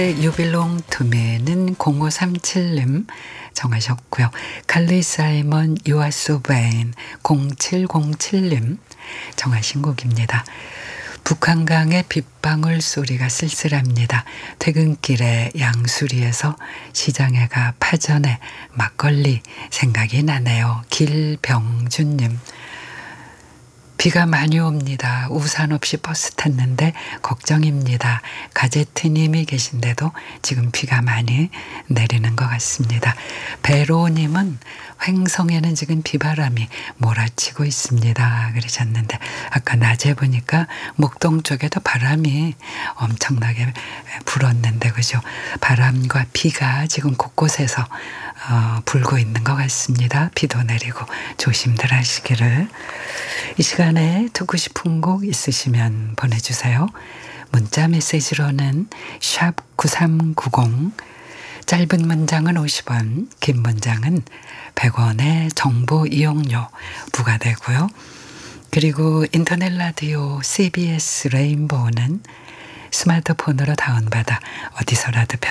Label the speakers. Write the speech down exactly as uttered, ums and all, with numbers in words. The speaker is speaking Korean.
Speaker 1: You belong to me는 공오삼칠 님 정하셨고요. 칼리 사이먼 You are so vain 공칠공칠 님 정하신 곡입니다. 북한강의 빗방울 소리가 쓸쓸합니다. 퇴근길에 양수리에서 시장에 가 파전에 막걸리 생각이 나네요. 길병준님. 비가 많이 옵니다. 우산 없이 버스 탔는데 걱정입니다. 가제트님이 계신데도 지금 비가 많이 내리는 것 같습니다. 배로님은 횡성에는 지금 비바람이 몰아치고 있습니다. 그러셨는데 아까 낮에 보니까 목동 쪽에도 바람이 엄청나게 불었는데 그죠? 바람과 비가 지금 곳곳에서 어, 불고 있는 것 같습니다. 비도 내리고 조심들 하시기를. 이 시간에 듣고 싶은 곡 있으시면 보내주세요. 문자 메시지로는 샵 구삼구공, 짧은 문장은 오십 원, 긴 문장은 백 원의 정보 이용료 부과되고요. 그리고 인터넷 라디오 씨비에스 레인보우는 스마트폰으로 다운받아 어디서라도